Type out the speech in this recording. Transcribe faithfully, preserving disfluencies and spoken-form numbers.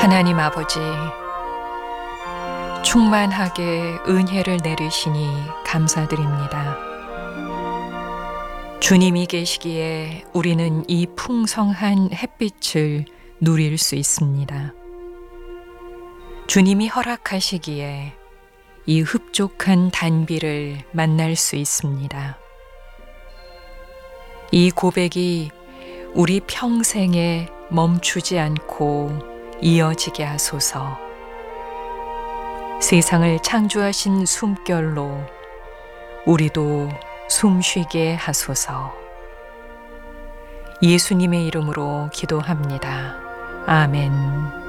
하나님 아버지, 충만하게 은혜를 내리시니 감사드립니다. 주님이 계시기에 우리는 이 풍성한 햇빛을 누릴 수 있습니다. 주님이 허락하시기에 이 흡족한 단비를 만날 수 있습니다. 이 고백이 우리 평생에 멈추지 않고 이어지게 하소서. 세상을 창조하신 숨결로 우리도 숨쉬게 하소서. 예수님의 이름으로 기도합니다. 아멘.